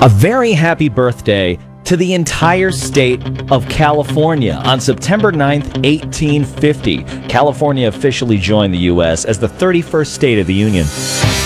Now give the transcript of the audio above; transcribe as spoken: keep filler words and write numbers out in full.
A very happy birthday to the entire state of California. On September ninth, eighteen fifty, California officially joined the U S as the thirty-first state of the Union.